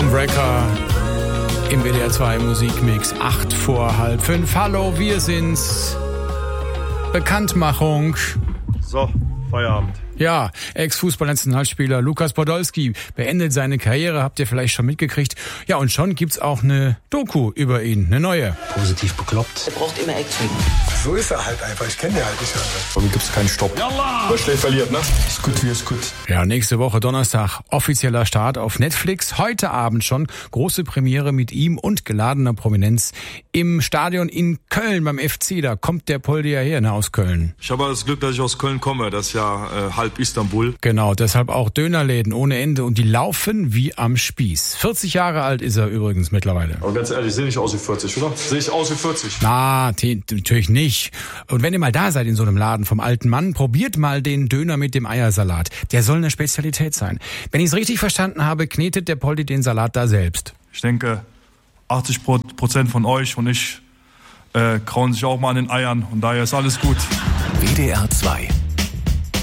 Bonebreaker im WDR 2 Musikmix, 4:08. Hallo, wir sind's. Bekanntmachung. So, Feierabend. Ja, Ex-Fußball-Nationalspieler Lukas Podolski beendet seine Karriere, habt ihr vielleicht schon mitgekriegt. Ja, und schon gibt's auch eine Doku über ihn, eine neue. Positiv bekloppt. Er braucht immer Action. So ist er halt einfach, ich kenne den halt nicht anders. Warum gibt's keinen Stopp? Yalla! Wer schlecht verliert, ne? Ist gut, wie ist gut. Ja, nächste Woche Donnerstag offizieller Start auf Netflix. Heute Abend schon große Premiere mit ihm und geladener Prominenz im Stadion in Köln beim FC. Da kommt der Poldi ja her, ne, aus Köln. Ich habe das Glück, dass ich aus Köln komme. Das ist ja halb Istanbul. Genau, deshalb auch Dönerläden ohne Ende und die laufen wie am Spieß. 40 Jahre alt ist er übrigens mittlerweile. Aber ganz ehrlich, sehe ich aus wie 40, oder? Sehe ich aus wie 40? Na, natürlich nicht. Und wenn ihr mal da seid in so einem Laden vom alten Mann, probiert mal den Döner mit dem Eiersalat. Der soll eine Spezialität sein. Wenn ich es richtig verstanden habe, knetet der Poldi den Salat da selbst. Ich denke, 80% von euch und ich krauen sich auch mal an den Eiern und daher ist alles gut. WDR 2